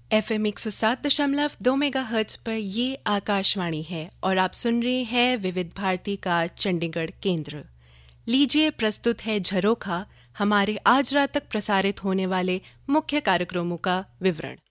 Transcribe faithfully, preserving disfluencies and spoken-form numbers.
F M एक सौ सात दशमलव दो मेगा हर्ट्ज पर ये आकाशवाणी है और आप सुन रहे हैं विविध भारती का चंडीगढ़ केंद्र। लीजिए प्रस्तुत है झरोखा, हमारे आज रात तक प्रसारित होने वाले मुख्य कार्यक्रमों का विवरण।